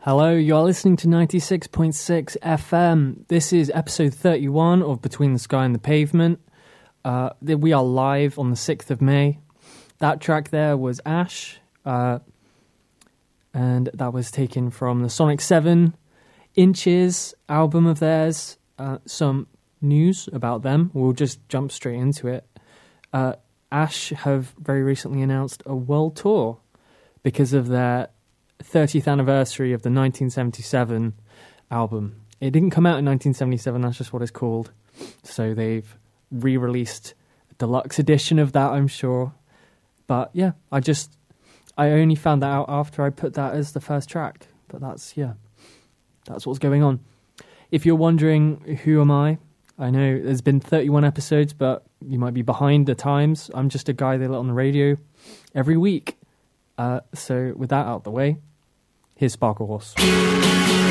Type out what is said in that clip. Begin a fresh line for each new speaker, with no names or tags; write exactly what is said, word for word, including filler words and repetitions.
Hello, you're listening to ninety-six point six F M. This is episode thirty-one of Between the Sky and the Pavement. Uh, we are live on the sixth of May. That track there was Ash, uh, and that was taken from the Sonic seven Inches album of theirs. Uh, some news about them. We'll just jump straight into it. Uh, Ash have very recently announced a world tour because of their thirtieth anniversary of the nineteen seventy-seven album. It didn't come out in nineteen seventy-seven, that's just what it's called. So they've re-released a deluxe edition of that, I'm sure. But yeah, I just, I only found that out after I put that as the first track. But that's, yeah, that's what's going on. If you're wondering, who am I? I know there's been thirty-one episodes, but you might be behind the times. I'm just a guy they let on the radio every week. Uh, so with that out the way, here's Sparkle Horse.